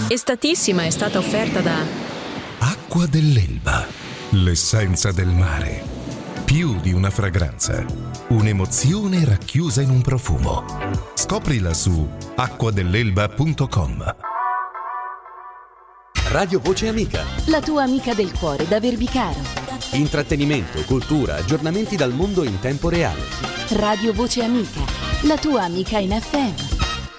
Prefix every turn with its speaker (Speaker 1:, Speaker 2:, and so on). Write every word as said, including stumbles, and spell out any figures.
Speaker 1: Estatissima è stata offerta da
Speaker 2: Acqua dell'Elba, l'essenza del mare. Più di una fragranza, un'emozione racchiusa in un profumo. Scoprila su acqua dell'elba punto com.
Speaker 3: Radio Voce Amica,
Speaker 4: la tua amica del cuore da Verbicaro.
Speaker 3: Intrattenimento, cultura, aggiornamenti dal mondo in tempo reale.
Speaker 4: Radio Voce Amica, la tua amica in F M.